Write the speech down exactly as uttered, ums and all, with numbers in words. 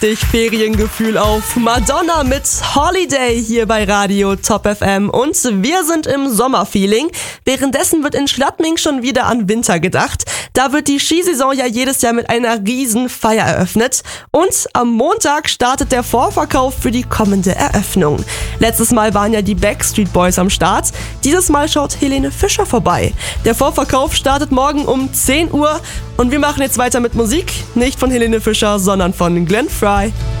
richtig Feriengefühl auf. Madonna mit Holiday hier bei Radio Top F M und wir sind im Sommerfeeling. Währenddessen wird in Schladming schon wieder an Winter gedacht. Da wird die Skisaison ja jedes Jahr mit einer riesen Feier eröffnet und am Montag startet der Vorverkauf für die kommende Eröffnung. Letztes Mal waren ja die Backstreet Boys am Start. Dieses Mal schaut Helene Fischer vorbei. Der Vorverkauf startet morgen um zehn Uhr und wir machen jetzt weiter mit Musik. Nicht von Helene Fischer, sondern von Glenn Frey.